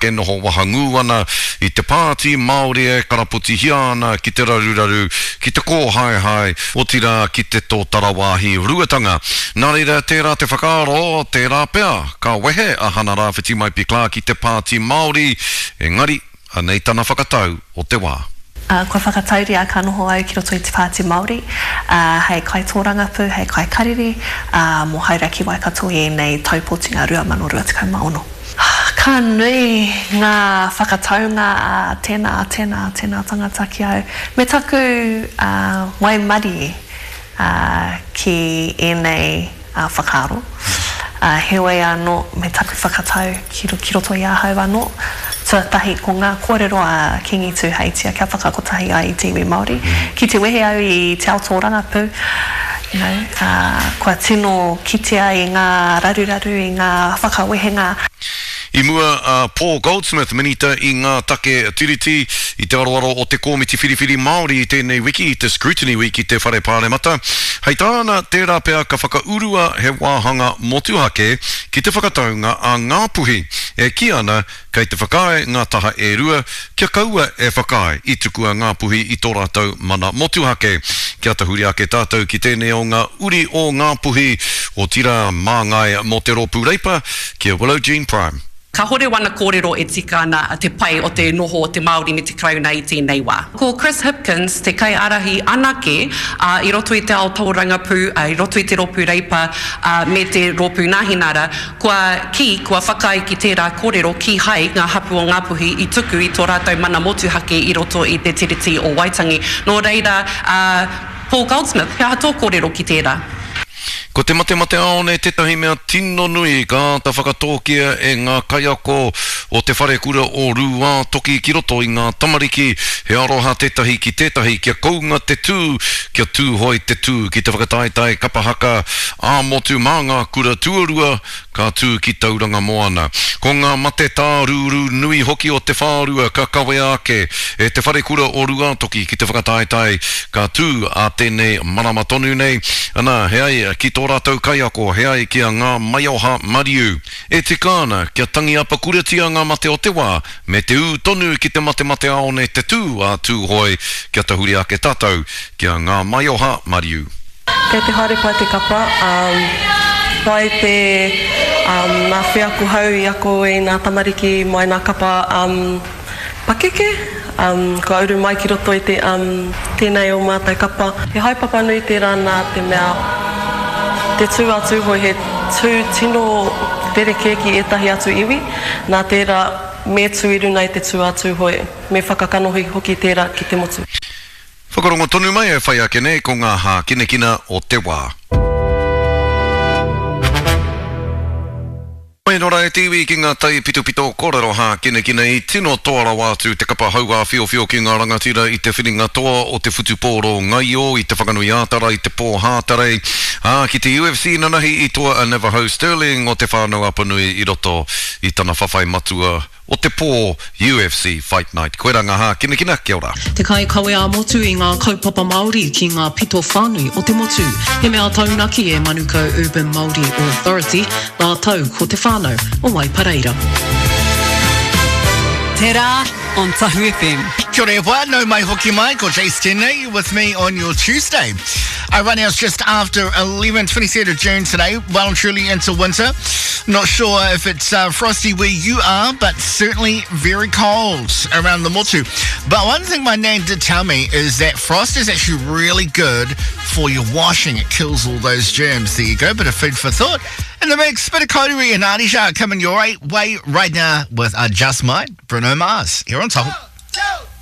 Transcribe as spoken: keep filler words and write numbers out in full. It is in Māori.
ke noho wahangu ana i te pāti Māori e karaputi hiana ki te raruraru, ki te kō hai hai, o tira ki te tō tarawāhi ruatanga. Nā reira tērā te whakaaro, tērā pea, ka wehe a hana rāwhiti mai pi klā ki te pāti Māori, engari, anei tana whakatau o te wā. Uh, kua whakatauri a ka noho au ki roto i te Pāti Māori, uh, hei kai tōrangapu, hei kai kariri, uh, mo haere ki Waikato i nei taupotinga rua mano rua tikau maono. Ka nui ngā whakataunga a tēnā, tēnā, tēnā tangata ki au. Me taku uh, wai mari uh, ki e nei uh, whakaaro. Uh, heoi anō, me taku whakatau ki, ki roto i ahau anō. Tahi ko ngā kōrero a Kingi tū heitia kia whakakotahi ai i te iwi Māori. Ki te wehe au i te ao tōrangapu, you know, uh, kua tino kitea i ngā raruraru, i ngā whakawehenga. I mua uh, Paul Goldsmith minita i ngā take tiriti i te aroaro o te kōmiti whiriwhiri Māori i tēnei wiki, i te Scrutiny Week i te whare pāremata. Hei tāna tērā pea ka whakaurua he wāhanga motuhake ki te whakataunga a Ngāpuhi. E ki ana kei te whakae ngā taha e rua, kia kaua e whakae i tukua Ngāpuhi i tō rātou mana motuhake. Kia tahuri ake tātou ki tēnei o ngā uri o Ngāpuhi o tira māngai mo te rōpū reipa, kia Willow Jean Prime. Ka hore wana kōrero e tika ana te pai o te noho o te Māori me te krauna i tēnei wā. Ko Chris Hipkins, te kai arahi anake uh, i roto i te ao taurangapu, uh, i roto i te rōpū reipa uh, me te rōpū nahinara, kua ki, kua whakai ki tērā kōrero ki hai ngā hapu o Ngāpuhi i tuku i tō rātou mana motuhake i roto i te tiriti o Waitangi. Nō reira, uh, Paul Goldsmith, kia hato kōrero ki tērā. Ko te mate mate aone tetahi mea tino nui ka ta whakatōkia e ngā kaiako o te whare kura o rua toki ki roto i ngā tamariki he aroha tetahi ki tetahi kia kounga te tū, kia tū hoi te tū ki te whakataitai kapahaka a motu mā ngā kura tuarua ka tū ki tauranga moana. Ko ngā mate tā rūru nui hoki o te whārua ka kawe ake e te whare kura o rua toki ki te whakataitai ka tū a tēnei marama tonu nei. Ana heai ki tō rātou kaiako heai kia ngā maioha mariu. E te kāna kia tangi apa kuratia ngā mate o te wā me te ū tonu ki te mate mate aone te tū a tū hoi kia tahuri ake tātou kia ngā maioha mariu. Kei te haere pai te kapa, um, pai te um, ngā whiaku hau i ako i ngā tamariki mai ngā kapa um, pakeke. Um, ko auru mai ki roto i te um, tēnei o mātai kapa. He haipapa nui te rana te mea te tū atu hoi he tū tino rerekeki e tahi atu iwi. Nā tērā me tū iru nei te tū atu hoi me whakakanohi hoki tērā ki te motu. Whakarongo tonu mai e whai ake nei ko ngā hā kinekina o te wā. Mai nora e tiwi ki ngā tai pito pito kōrero hā kine kine i tino toara wātu te kapa hauā whio whio ki ngā rangatira i te whiringa toa o te whutupōro ngaio i te whakanui ātara i te pō hātarei hā ki te U F C nanahi i toa a Navajo Sterling o te whānau apanui i roto i tana whawhai matua o te pō U F C Fight Night. Koe ranga hā kine kina, kia ora. Te kai kawe a motu i ngā kaupapa Māori ki ngā pito whānui o te motu. He mea taunaki e Manukau Urban Māori Authority nā tau ko te whānau o Waipareira. Tērā on Tahu F M. Kia ora wā, no mai hoki mai, ko Jay Stenley with me on your Tuesday. Uh, right now it's just after eleven, twenty-third of June today, well and truly into winter. Not sure if it's uh, frosty where you are, but certainly very cold around the Motu. But one thing my nan did tell me is that frost is actually really good for your washing. It kills all those germs. There you go, bit of food for thought. In the mix, bit of Kauri and Arisha coming your way right now with uh, Just Mine, Bruno Mars, here on Tahu.